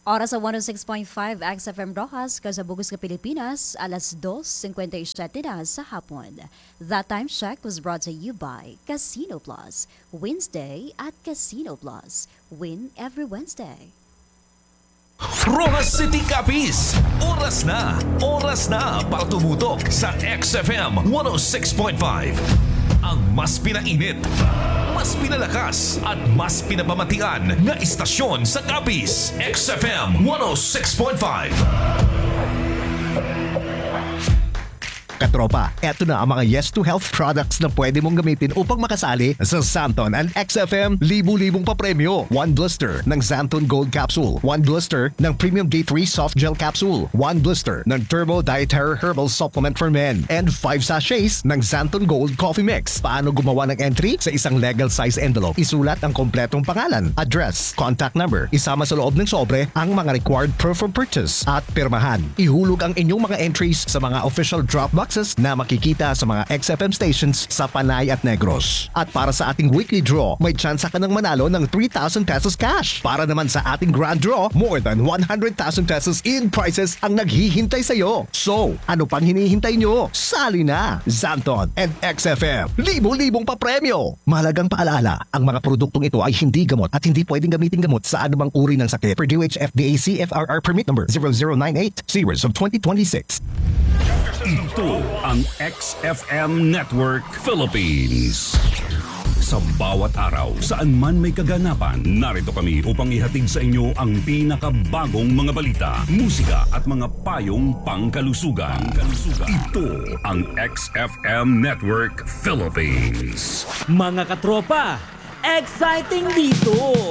Oras sa 106.5 XFM Rojas, Kasabugos ka Pilipinas, alas 2:57 na sa hapon. That time check was brought to you by Casino Plus. Wednesday at Casino Plus. Win every Wednesday. Rojas City Capiz, oras na para tumutok sa XFM 106.5. Ang mas pinainit, mas pinalakas at mas pinabamatian na istasyon sa Capiz, XFM 106.5. Katropa, eto na ang mga Yes to Health products na pwede mong gamitin upang makasali sa Santon and XFM libu-libong papremyo. 1 blister ng Santon Gold Capsule, 1 blister ng Premium D3 Soft Gel Capsule, 1 blister ng Turbo Dietary Herbal Supplement for Men, and 5 sachets ng Santon Gold Coffee Mix. Paano gumawa ng entry? Sa isang legal size envelope, isulat ang kompletong pangalan, address, contact number, isama sa loob ng sobre ang mga required proof of purchase at pirmahan. Ihulog ang inyong mga entries sa mga official drop boxes na makikita sa mga XFM stations sa Panay at Negros. At para sa ating weekly draw, may chance ka ng manalo ng 3,000 pesos cash. Para naman sa ating grand draw, more than 100,000 pesos in prizes ang naghihintay sa iyo. So, ano pang hinihintay nyo? Sali na! Santon and XFM, libo-libong papremyo! Mahalagang paalala, ang mga produktong ito ay hindi gamot at hindi pwedeng gamitin gamot sa anumang uri ng sakit. Per DOH-FDA CFRR Permit Number 0098, Series of 2026. Ito ang XFM Network Philippines. Sa bawat araw, saan man may kaganapan, narito kami upang ihatid sa inyo ang pinakabagong mga balita, musika at mga payong pangkalusugan. Ito ang XFM Network Philippines. Mga katropa, exciting dito!